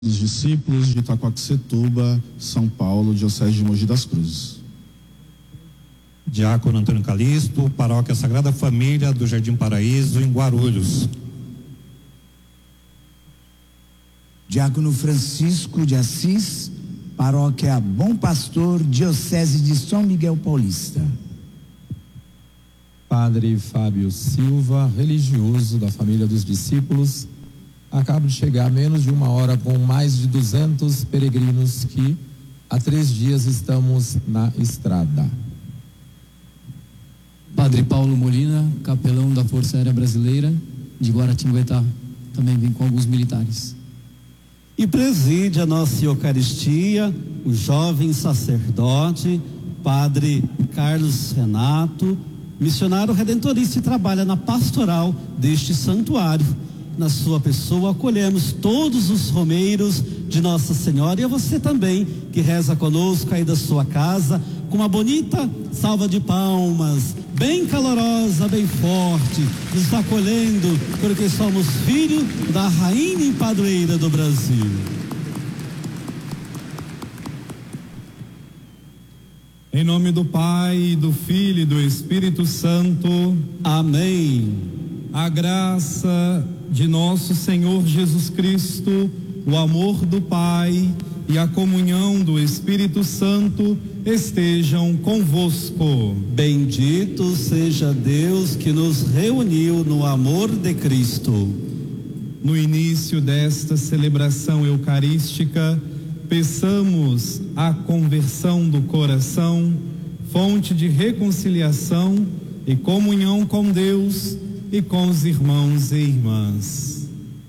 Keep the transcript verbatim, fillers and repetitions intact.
dos discípulos de Itaquaquecetuba, São Paulo, Diocese de Mogi das Cruzes. Diácono Antônio Calixto, Paróquia Sagrada Família do Jardim Paraíso, em Guarulhos. Diácono Francisco de Assis, Paróquia Bom Pastor, Diocese de São Miguel Paulista. Padre Fábio Silva, religioso da família dos discípulos, acabo de chegar a menos de uma hora com mais de duzentos peregrinos que há três dias estamos na estrada. Padre Paulo Molina, capelão da Força Aérea Brasileira de Guaratinguetá, também vem com alguns militares. E preside a nossa Eucaristia o jovem sacerdote, Padre Carlos Renato, missionário redentorista e trabalha na pastoral deste santuário. Na sua pessoa acolhemos todos os romeiros de Nossa Senhora e a você também que reza conosco aí da sua casa, com uma bonita salva de palmas, bem calorosa, bem forte, nos acolhendo porque somos filhos da Rainha e Padroeira do Brasil. Em nome do Pai, do Filho e do Espírito Santo. Amém. A graça de nosso Senhor Jesus Cristo, o amor do Pai e a comunhão do Espírito Santo estejam convosco. Bendito seja Deus que nos reuniu no amor de Cristo. No início desta celebração eucarística, peçamos a conversão do coração, fonte de reconciliação e comunhão com Deus e com os irmãos e irmãs.